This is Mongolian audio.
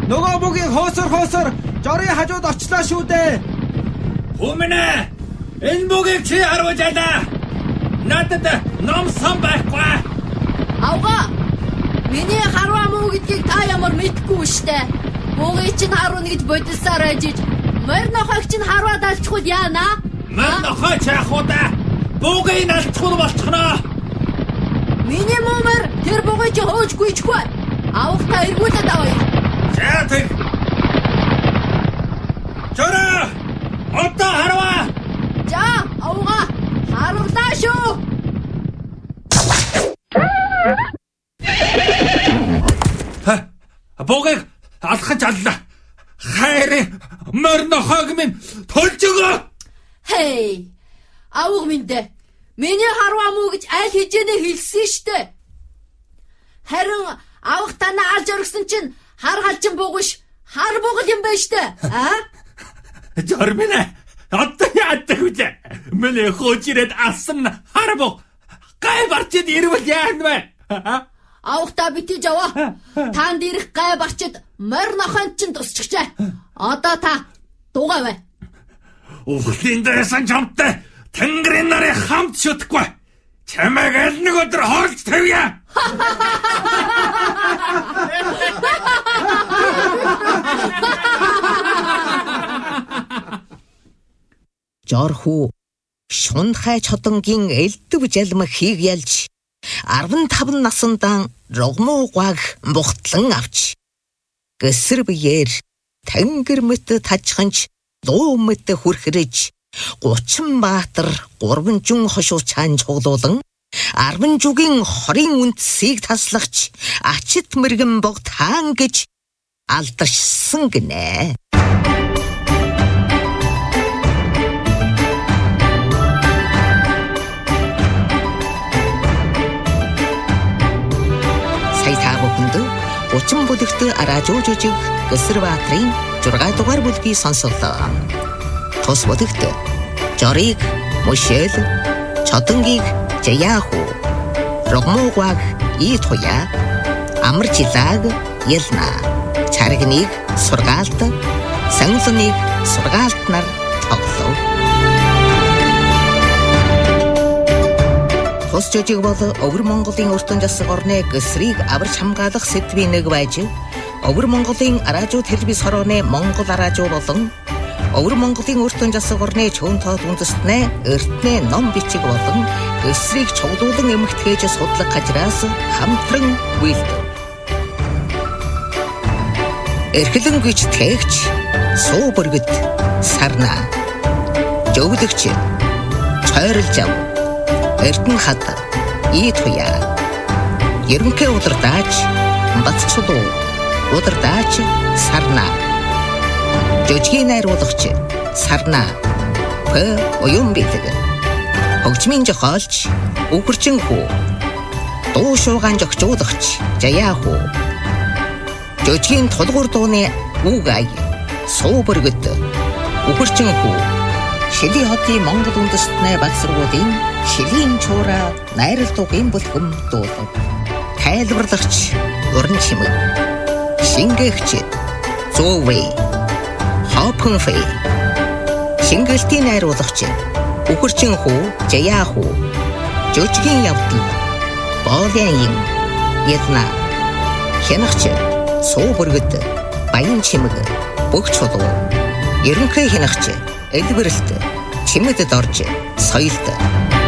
Нөгөө бүгийн хоосор жорын хажууд очлаа шүү дээ. Хүмнэ. Энэ бүгийг чи харуулж алаа. Надад номсон байхгүй. Авга. Миний харваа муу гэдгийг та ямар мэдгүй штэ. Бүгийг чинь харуuna гэж бодисаар ажиж. Мөр нохойг чинь харваа далчихвал яана? Мөр нохой чаахуда. Бүгийг алдчихвал болчихно. Миний мумар тэр бүгийг чи хоожгүйчгүй. Авах та эргүүлээд авъя. За тэг. Жора! Одоо харваа. За, авга. Харуулаа шүү. Бүгийг алхаж аллаа. Хайрын мөр нохойг минь тулж өгөө. Хей. Авга минь. Миний харваа муу гэж аль хэзээ хэлсэн штэ. Харин авах танаа алж өргсөн чинь хар халчин буугш хар бугал юм байна штэ. Жормина одоо яадаг вэ? Миний хоочирээд асан хар буг гай барчид ирвэл яана вэ? Авах та битэж аваа. Танд ирэх гай барчид морь нохойн чинь тусчихжээ. Одоо та дугавэ. Өвлийн дээрсэн чамтай тэнгэрийн нарыг хамт шүтгэхгүй. Чамайг аль нэг өдөр хоолж тавья. Жорхуу шунхай чодонгийн элдв жалмахыг ялж 15 насндаа рогмуугааг мухтлан авч гэсэр биеэр тэнгэр мэт тажханч дуу мэт хүрхрэж 30 баатар 3 жун хошуу цаан цуглуулан 10 жүгийн хорийн үндсийг таслагч ачит мэргэн богд хаан гэж алдаршсан гинэ. Учин бүлэгт араажуу жижиг Гэсэр баатрын 6 дугаар бүлгийг сонслоо. Тус бүлэгт жорыг Мушэл, чодонгийг Жаяху, рогмуугааг Итхуя, амаржилааг Елна, чаргныг Сургаалт, сангланыг Сургаалт нар тоглов. Тус жижиг бол Өвөр Монголын өртөн засаг орны Гэсрийг аварч хамгаалах сэдвийн нэг байж, Өвөр Монголын араажуу телевиз хорооны Монгол араажуу болон Өвөр Монголын өртөн засаг орны чөөн тоод үндэстнээ эртний ном бичиг болон Гэсрийг чуглуулан эмэгтгэж судлах хажраас хамтран үйлдэв. Эрхлэн гэж тээгч суу бүргэд сарна жөвлөгч цойрлж ав Эрдэн хат Итхуя ерөнхий удирдаач Бацчулуу удирдаач Сарна жижигний найруулагч Сарна П оюун бэлэг хөгжмийн зохиолч Үхэрчин хүү дуу шуугаан зохицуулагч Жаяху жижигний тулгуур дууны Үгай суу бүргэд Үхэрчин хүү Шилийн хотын Монгол үндэстний багсруудын Шилийн чуура найралтуугийн бүлхэм дуулав. Тайлбарлагч Уран чимэг Шингээгч Зөөвэй Хопхэнфэй Шингэлтийн найруулагч Үхэрчин хүү Жаяху жижигний явдал Боолын Елна хянагч суу бүргэд Баян чимэг Бөгч чулуу ерөнхий хянагч Элбэрэлт чимэдэд орж соёлд